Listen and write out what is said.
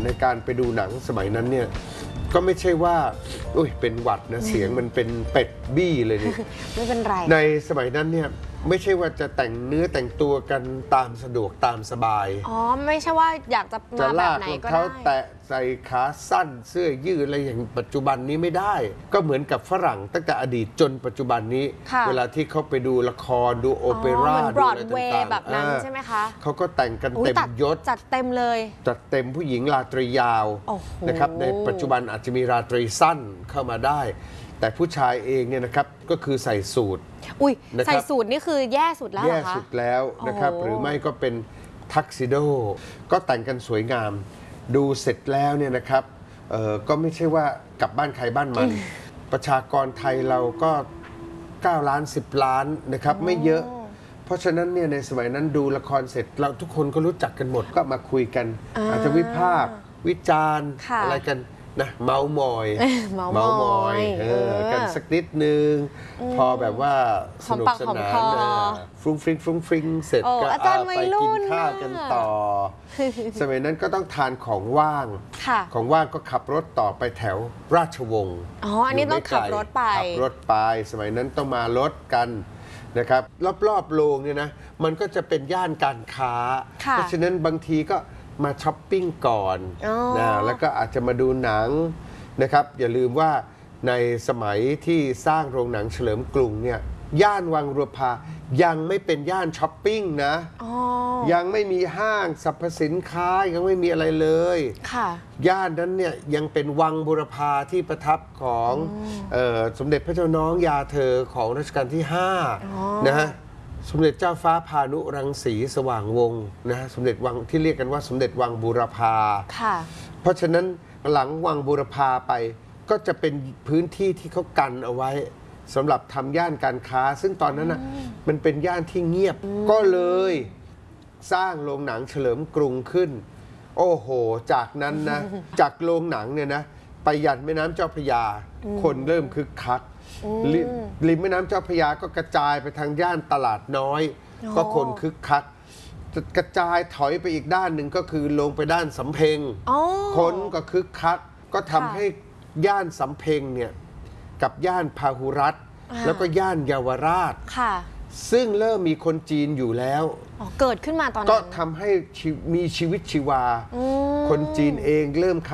ในการไปดูหนังสมัยนั้นเนี่ยก็ไม่ใช่ว่าเป็นหวัดนะเสียงมันเป็นเป็ดบี้เลยนี่ไม่เป็นไรในสมัยนั้นเนี่ยไม่ใช่ว่าจะแต่งเนื้อแต่งตัวกันตามสะดวกตามสบายไม่ใช่ว่าอยากจะมาแบบไหนก็ได้เขาแตะใส่ขาสั้นเสื้อยืดอะไรอย่างปัจจุบันนี้ไม่ได้ก็เหมือนกับฝรั่งตั้งแต่อดีตจนปัจจุบันนี้เวลาที่เขาไปดูละครดูโอเปร่าดูอะไรต่างๆแบบนั้นใช่ไหมคะเขาก็แต่งกันเต็มยศจัดเต็มเลยจัดเต็มผู้หญิงราตรียาวนะครับในปัจจุบันอาจจะมีราตรีสั้นเข้ามาได้แต่ผู้ชายเองเนี่ยนะครับก็คือใส่สูทใส่สูทนี่คือแย่สุดแล้วเหรอคะแย่สุดแล้วนะครับหรือไม่ก็เป็นทักซิโดก็แต่งกันสวยงามดูเสร็จแล้วเนี่ยนะครับก็ไม่ใช่ว่ากลับบ้านใครบ้านมันประชากรไทยเราก็9 ล้าน 10 ล้านนะครับไม่เยอะเพราะฉะนั้นเนี่ยในสมัยนั้นดูละครเสร็จเราทุกคนก็รู้จักกันหมดก็มาคุยกันอาจจะวิพากษ์วิจารณ์อะไรกันนะเมาส์มอยกันสักนิดนึงพอแบบว่าสนุกสนานฟรุ้งฟริ้งเสร็จก็ไปกินข้าวกันต่อสมัยนั้นก็ต้องทานของว่างก็ขับรถต่อไปแถวราชวงศ์อันนี้ต้องขับรถไปสมัยนั้นต้องมารถกันนะครับรอบโรงเนี่ยนะมันก็จะเป็นย่านการค้าเพราะฉะนั้นบางทีก็มาช้อปปิ้งก่อนนะแล้วก็อาจจะมาดูหนังนะครับอย่าลืมว่าในสมัยที่สร้างโรงหนังเฉลิมกรุงเนี่ยย่านวังบุรพายังไม่เป็นย่านช้อปปิ้งนะยังไม่มีห้างสรรพสินค้ายังไม่มีอะไรเลยย่านนั้นเนี่ยยังเป็นวังบุรพาที่ประทับของสมเด็จพระเจ้าน้องยาเธอของรัชกาลที่5นะฮะสมเด็จเจ้าฟ้าพานุรังสีสว่างวงศ์นะสมเด็จวังที่เรียกกันว่าสมเด็จวังบูรพาเพราะฉะนั้นหลังวังบูรพาไปก็จะเป็นพื้นที่ที่เขากันเอาไว้สำหรับทำย่านการค้าซึ่งตอนนั้นนะมันเป็นย่านที่เงียบก็เลยสร้างโรงหนังเฉลิมกรุงขึ้นโอ้โหจากนั้นนะจากโรงหนังเนี่ยนะไปยันแม่น้ำเจ้าพระยาคนเริ่มคึกคักริมแม่น้ำเจ้าพระยาก็กระจายไปทางย่านตลาดน้อยก็คนคึกคักกระจายถอยไปอีกด้านหนึ่งก็คือลงไปด้านสำเพ็งคนก็คึกคักก็ทำให้ย่านสำเพ็งเนี่ยกับย่านพาหุรัตน์แล้วก็ย่านเยาวราชซึ่งเริ่มมีคนจีนอยู่แล้วเกิดขึ้นมาตอนนั้นก็ทำให้มีชีวิตชีวาคนจีนเองเริ่ม